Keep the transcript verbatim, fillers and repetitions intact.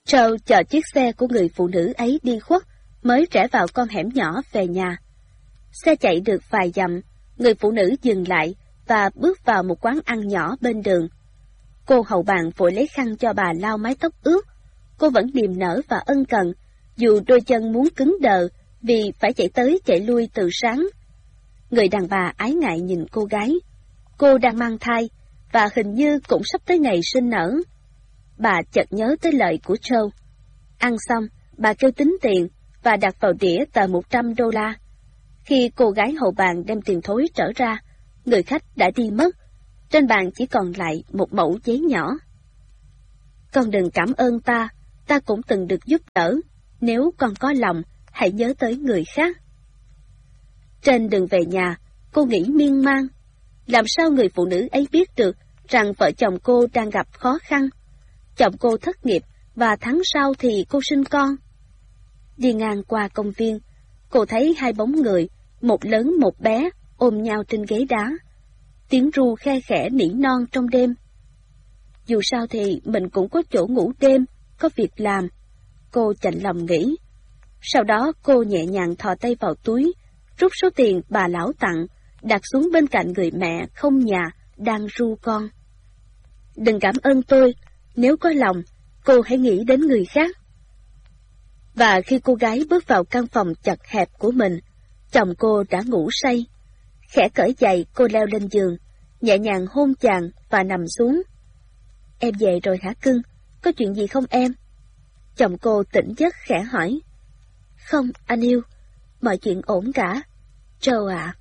Joe chờ chiếc xe của người phụ nữ ấy đi khuất, mới rẽ vào con hẻm nhỏ về nhà. Xe chạy được vài dặm, người phụ nữ dừng lại và bước vào một quán ăn nhỏ bên đường. Cô hầu bàn vội lấy khăn cho bà lau mái tóc ướt. Cô vẫn niềm nở và ân cần, dù đôi chân muốn cứng đờ vì phải chạy tới chạy lui từ sáng. Người đàn bà ái ngại nhìn cô gái. Cô đang mang thai và hình như cũng sắp tới ngày sinh nở. Bà chợt nhớ tới lời của Joe. Ăn xong, bà kêu tính tiền và đặt vào đĩa tờ một trăm đô la. Khi cô gái hầu bàn đem tiền thối trở ra, người khách đã đi mất. Trên bàn chỉ còn lại một mẩu giấy nhỏ. Con đừng cảm ơn ta, ta cũng từng được giúp đỡ. Nếu con có lòng, hãy nhớ tới người khác. Trên đường về nhà, cô nghĩ miên man. Làm sao người phụ nữ ấy biết được rằng vợ chồng cô đang gặp khó khăn? Chồng cô thất nghiệp và tháng sau thì cô sinh con. Đi ngang qua công viên, cô thấy hai bóng người, một lớn một bé, ôm nhau trên ghế đá. Tiếng ru khe khẽ nỉ non trong đêm. Dù sao thì mình cũng có chỗ ngủ đêm, có việc làm. Cô chạnh lòng nghĩ. Sau đó cô nhẹ nhàng thò tay vào túi, rút số tiền bà lão tặng, đặt xuống bên cạnh người mẹ không nhà đang ru con. Đừng cảm ơn tôi, nếu có lòng, cô hãy nghĩ đến người khác. Và khi cô gái bước vào căn phòng chật hẹp của mình, chồng cô đã ngủ say. Khẽ cởi giày, cô leo lên giường, nhẹ nhàng hôn chàng và nằm xuống. Em về rồi hả cưng? Có chuyện gì không em? Chồng cô tỉnh giấc khẽ hỏi. Không, anh yêu, mọi chuyện ổn cả. Joe ạ.